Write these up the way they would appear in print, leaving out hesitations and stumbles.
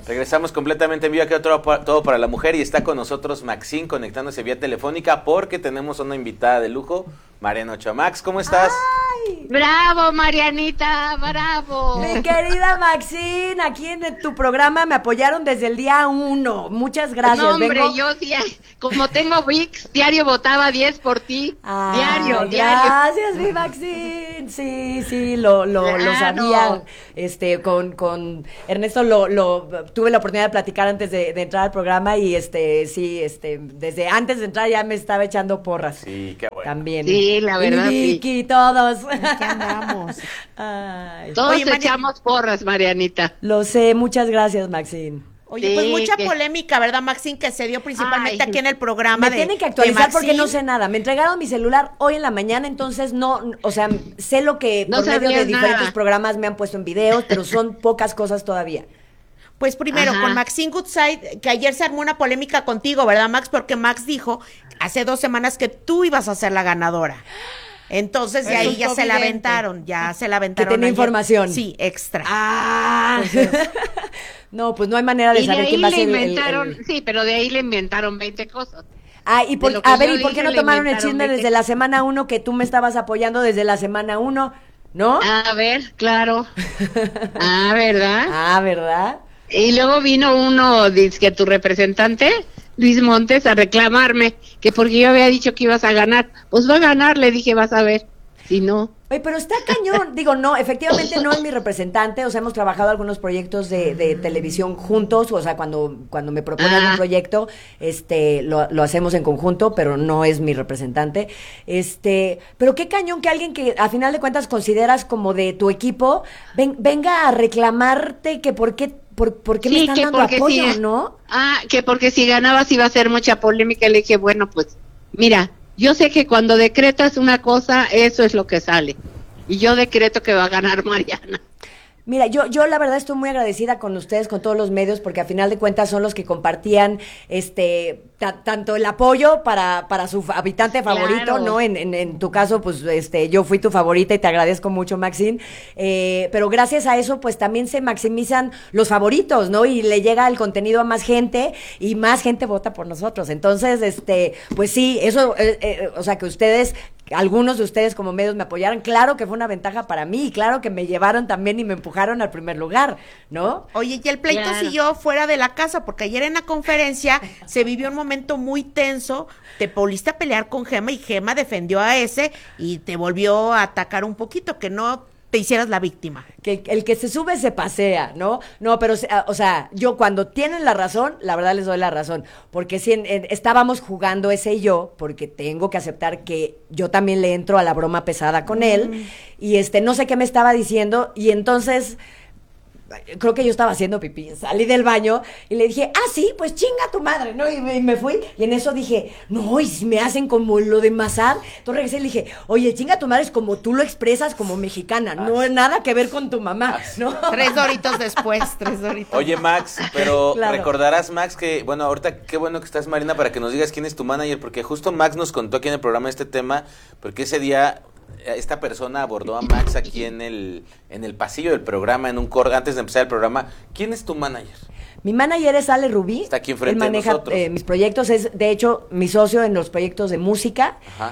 Regresamos completamente en vivo aquí a Todo para la Mujer y está con nosotros Maxine conectándose vía telefónica porque tenemos una invitada de lujo, Mariana Ochoa. Max, ¿cómo estás? ¡Ay! ¡Bravo, Marianita! ¡Bravo! Mi querida Maxine, aquí en tu programa me apoyaron desde el día 1. Muchas gracias. No, hombre, yo como tengo VIX, diario votaba 10 por ti. Diario. Gracias, mi Maxine. Sí, lo sabía. Con Ernesto tuve la oportunidad de platicar antes de entrar al programa y desde antes de entrar ya me estaba echando porras. Sí, qué bueno. También. Sí, la verdad, y Vicky, todos. ¿Qué andamos? Ay. Todos echamos porras, Marianita. Lo sé, muchas gracias, Maxine. Oye, pues mucha polémica, ¿verdad, Maxine? Que se dio principalmente aquí en el programa. Me tienen que actualizar porque no sé nada. Me entregaron mi celular hoy en la mañana, entonces sé lo que no por medio de diferentes nada. programas me han puesto en videos, pero son pocas cosas todavía. Pues primero, con Maxine Goodside, que ayer se armó una polémica contigo, ¿verdad, Max? Porque Max dijo hace 2 semanas que tú ibas a ser la ganadora. Entonces, de ahí ya se la aventaron, Que tenía ayer. información. Sí, extra. No, pues no hay manera de saber quién va a ser inventaron, sí, pero de ahí le inventaron 20 cosas. ¿y por qué no tomaron el chisme desde la semana 1 que tú me estabas apoyando desde la semana 1? ¿No? A ver, claro. ¿Verdad? ¿Verdad? Y luego vino uno, que tu representante, Luis Montes, a reclamarme que porque yo había dicho que ibas a ganar. Pues va a ganar, le dije, vas a ver. Si no. Oye, pero está cañón. Digo, no, efectivamente no es mi representante. O sea, hemos trabajado algunos proyectos de televisión juntos. O sea, cuando me proponen un proyecto, lo hacemos en conjunto, pero no es mi representante. Pero qué cañón que alguien que a final de cuentas consideras como de tu equipo, venga a reclamarte que por qué me están dando apoyo, ¿no? Que porque si ganabas iba a ser mucha polémica. Le dije, bueno, pues, mira, yo sé que cuando decretas una cosa, eso es lo que sale. Y yo decreto que va a ganar Mariana. Mira, yo la verdad estoy muy agradecida con ustedes, con todos los medios, porque a final de cuentas son los que compartían tanto el apoyo para su habitante favorito, claro. ¿No? En tu caso, pues yo fui tu favorita y te agradezco mucho, Maxine. Pero gracias a eso, pues también se maximizan los favoritos, ¿no? Y le llega el contenido a más gente y más gente vota por nosotros. Entonces, pues sí, eso, o sea, que ustedes, algunos de ustedes como medios me apoyaron, claro que fue una ventaja para mí, y claro que me llevaron también y me empujaron al primer lugar, ¿no? Oye, y el pleito siguió fuera de la casa, porque ayer en la conferencia se vivió un momento muy tenso, te volviste a pelear con Gema y Gema defendió a ese y te volvió a atacar un poquito, que no te hicieras la víctima. Que el que se sube se pasea, ¿no? No, pero, o sea, yo cuando tienen la razón, la verdad les doy la razón, porque si estábamos jugando ese y yo, porque tengo que aceptar que yo también le entro a la broma pesada con él, y no sé qué me estaba diciendo, y entonces creo que yo estaba haciendo pipí, salí del baño y le dije, sí, pues chinga tu madre, ¿no? Y me fui, y en eso dije, no, y si me hacen como lo de Mazar, entonces regresé y le dije, oye, chinga tu madre es como tú lo expresas como mexicana, no es nada que ver con tu mamá, ¿no? 3 doritos después, 3 doritos. Oye, Max, pero claro. Recordarás, Max, que, bueno, ahorita qué bueno que estás, Marina, para que nos digas quién es tu manager, porque justo Max nos contó aquí en el programa este tema, porque ese día esta persona abordó a Max aquí en el pasillo del programa, antes de empezar el programa. ¿Quién es tu manager? Mi manager es Ale Rubí. Está aquí enfrente Él maneja de nosotros. Mis proyectos, es de hecho mi socio en los proyectos de música. Ajá.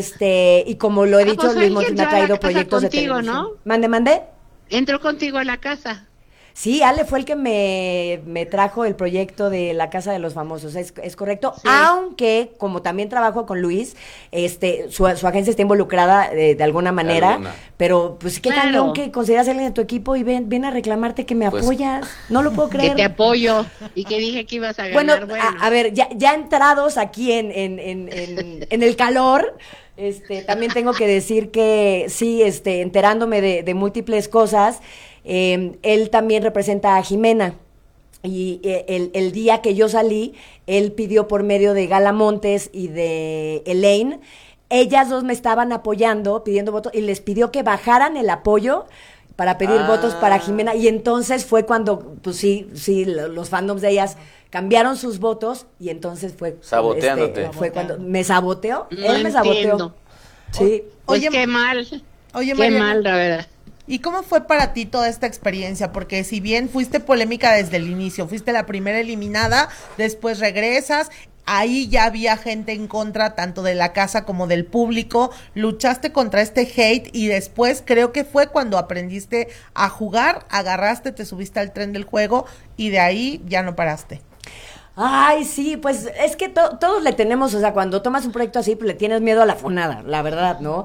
Y como lo he dicho, pues Luis Montes me ha traído proyectos contigo, de televisión. ¿no? ¿Mande? Entró contigo a la casa. Sí, Ale fue el que me trajo el proyecto de La Casa de los Famosos, es correcto, Sí. Aunque como también trabajo con Luis, su agencia está involucrada de alguna manera, pero pues qué cañón que consideras a alguien de tu equipo y ven a reclamarte que me apoyas, no lo puedo creer. Que te apoyo y que dije que ibas a ganar. Bueno. A ver, ya entrados aquí en el calor, también tengo que decir que sí, enterándome de múltiples cosas, él también representa a Jimena. Y el día que yo salí, él pidió por medio de Gala Montes y de Elaine, ellas dos me estaban apoyando, pidiendo votos, y les pidió que bajaran el apoyo para pedir votos para Jimena, y entonces fue cuando, pues sí, los fandoms de ellas cambiaron sus votos, y entonces fue... Saboteándote. Fue cuando me saboteó, No él me saboteó. entiendo. Sí. Pues Oye, qué mal, Oye, qué Mariana, mal, la verdad. ¿Y cómo fue para ti toda esta experiencia? Porque si bien fuiste polémica desde el inicio, fuiste la primera eliminada, después regresas, ahí ya había gente en contra tanto de la casa como del público, luchaste contra este hate y después creo que fue cuando aprendiste a jugar, agarraste, te subiste al tren del juego y de ahí ya no paraste. Ay, sí, pues es que todos le tenemos, o sea, cuando tomas un proyecto así, pues le tienes miedo a la fonada, la verdad, ¿no?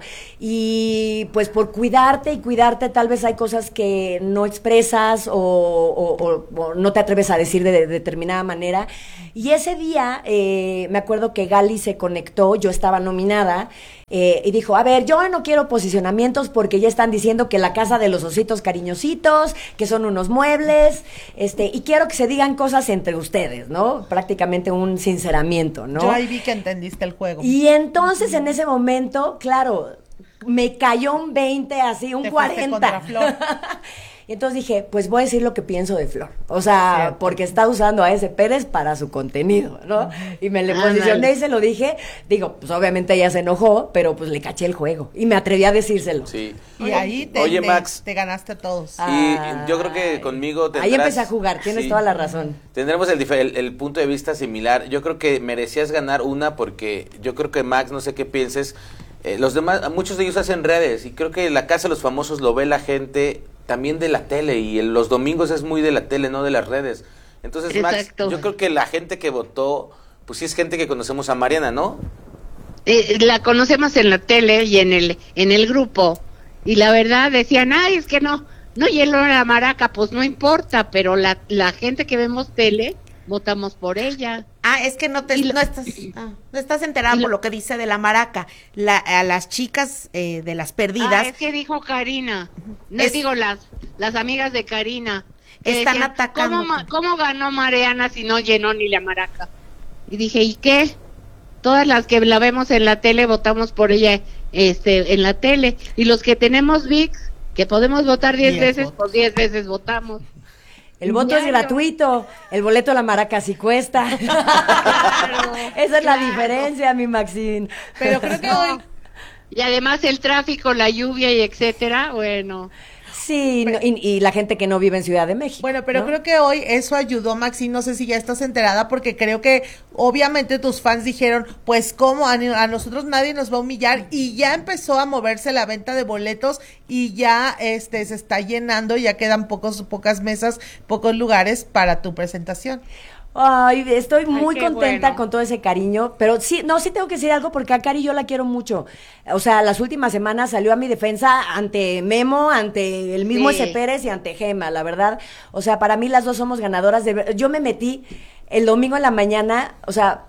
Y pues por cuidarte tal vez hay cosas que no expresas o no te atreves a decir de determinada manera. Y ese día, me acuerdo que Gali se conectó, yo estaba nominada, y dijo, a ver, yo no quiero posicionamientos porque ya están diciendo que la casa de los ositos cariñositos, que son unos muebles, y quiero que se digan cosas entre ustedes, ¿no? Prácticamente un sinceramiento, ¿no? Yo ahí vi que entendiste el juego. Y entonces en ese momento, claro, me cayó un 20, así, un Te 40. fuiste contra Flor. Y entonces dije, pues voy a decir lo que pienso de Flor. O sea, cierto, porque está usando a ese Pérez para su contenido, ¿no? Y me le posicioné y se lo dije. Digo, pues obviamente ella se enojó, pero pues le caché el juego. Y me atreví a decírselo. Sí. Y ahí Max, te ganaste a todos. Y yo creo que conmigo tendrás... Ahí empecé a jugar, tienes toda la razón. Tendremos el punto de vista similar. Yo creo que merecías ganar una porque yo creo que Max, no sé qué pienses, los demás, muchos de ellos hacen redes y creo que la Casa de los Famosos lo ve la gente también de la tele y los domingos es muy de la tele, no de las redes. Entonces, Exacto. Max, yo creo que la gente que votó, pues sí es gente que conocemos a Mariana, ¿no? La conocemos en la tele y en el grupo. Y la verdad decían, ay, es que no llenó la maraca, pues no importa, pero la gente que vemos tele, votamos por ella. Es que no estás enterada por lo que dice de la maraca. A las chicas de las perdidas. Es que dijo Karina. Digo, las amigas de Karina. Están decían, atacando. ¿Cómo ganó Mariana si no llenó ni la maraca? Y dije, ¿y qué? Todas las que la vemos en la tele votamos por ella en la tele. Y los que tenemos VIX, que podemos votar 10 veces, pues 10 veces votamos. El voto es gratuito, el boleto a la maraca sí cuesta. Claro, esa es la diferencia, mi Maxine. Pero creo que hoy... Y además el tráfico, la lluvia y etcétera, bueno... Sí, y la gente que no vive en Ciudad de México. Bueno, pero ¿no? creo que hoy eso ayudó, Maxi, no sé si ya estás enterada, porque creo que obviamente tus fans dijeron, pues cómo, a nosotros nadie nos va a humillar, y ya empezó a moverse la venta de boletos, y ya se está llenando, ya quedan pocas mesas, pocos lugares para tu presentación. Ay, estoy muy contenta bueno. con todo ese cariño, pero sí tengo que decir algo porque a Cari yo la quiero mucho. O sea, las últimas semanas salió a mi defensa ante Memo, ante el mismo ese Pérez y ante Gema, la verdad. O sea, para mí las dos somos ganadoras. Yo me metí el domingo en la mañana, o sea,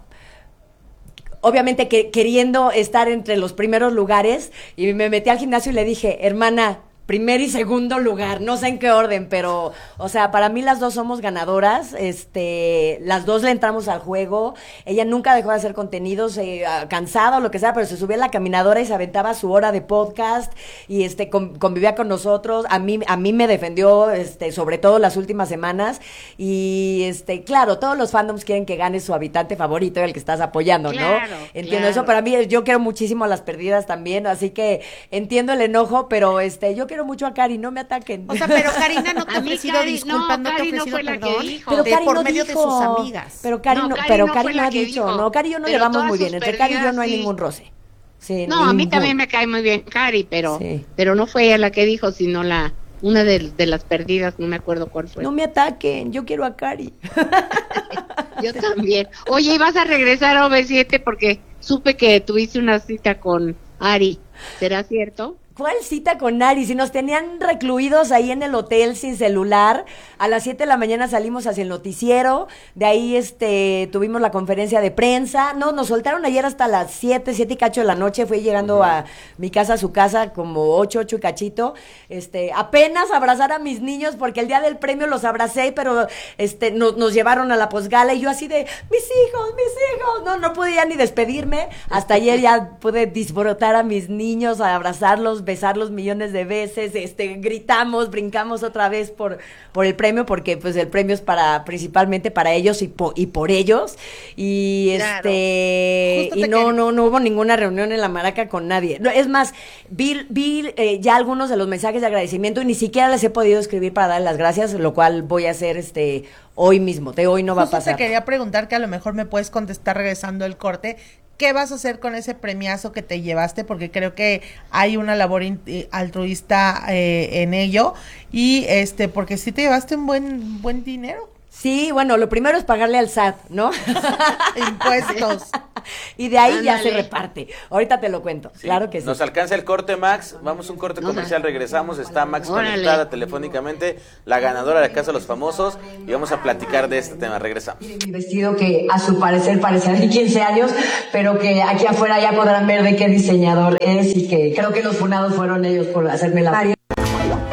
obviamente queriendo estar entre los primeros lugares, y me metí al gimnasio y le dije, hermana, primer y segundo lugar, no sé en qué orden, pero, o sea, para mí las dos somos ganadoras, las dos le entramos al juego, ella nunca dejó de hacer contenidos, cansada o lo que sea, pero se subía a la caminadora y se aventaba su hora de podcast, y convivía con nosotros, a mí me defendió, sobre todo las últimas semanas, y claro, todos los fandoms quieren que gane su habitante favorito, el que estás apoyando, claro, ¿no? Entiendo eso, para mí, yo quiero muchísimo a las perdidas también, así que entiendo el enojo, pero yo quiero mucho a Cari, no me ataquen. O sea, pero Karina no te ha ofrecido Cari, disculpas, no te ha Cari ofrecido fue la que perdón. dijo. Pero Cari por no medio dijo, de sus amigas. Pero Cari no, fue la ha que dicho, dijo. no, Cari y yo nos Pero llevamos todas muy bien, sus entre Cari y yo no hay perdidas, ningún roce. Sí, No, a mí ningún. también me cae muy bien Cari, pero Sí. no fue ella la que dijo, sino una de las perdidas, no me acuerdo cuál fue. No me ataquen, yo quiero a Cari. Yo también. Oye, ¿y vas a regresar a OV7? Porque supe que tuviste una cita con Ari. ¿Será cierto? ¿Cuál cita con Ari? Si nos tenían recluidos ahí en el hotel sin celular, a las 7 de la mañana salimos hacia el noticiero, de ahí tuvimos la conferencia de prensa, no, nos soltaron ayer hasta las 7 y cacho de la noche, fui llegando a mi casa, a su casa, como 8 y cachito, apenas abrazar a mis niños, porque el día del premio los abracé, pero nos llevaron a la posgala, y yo así de, mis hijos, no podía ni despedirme, hasta ayer ya pude disfrutar a mis niños, a abrazarlos, besarlos millones de veces, gritamos, brincamos otra vez por el premio, porque pues el premio es principalmente para ellos y por ellos. Y Claro. y no hubo ninguna reunión en la Maraca con nadie. No, es más, vi ya algunos de los mensajes de agradecimiento y ni siquiera les he podido escribir para darles las gracias, lo cual voy a hacer hoy mismo. Hoy no va a Justo pasar. te quería preguntar, que a lo mejor me puedes contestar regresando el corte. ¿Qué vas a hacer con ese premiazo que te llevaste? Porque creo que hay una labor altruista en ello. Y porque sí te llevaste un buen dinero. Sí, bueno, lo primero es pagarle al SAT, ¿no? Impuestos. Y de ahí ya Ándale. se reparte. Ahorita te lo cuento, claro que sí. Nos alcanza el corte, Max. Vamos a un corte comercial, regresamos. Está Max Órale. conectada telefónicamente, la ganadora de la Casa de los Famosos, y vamos a platicar de este tema. Regresamos. Mi vestido, que a su parecer parecía de 15 años, pero que aquí afuera ya podrán ver de qué diseñador es, y que creo que los funados fueron ellos por hacerme la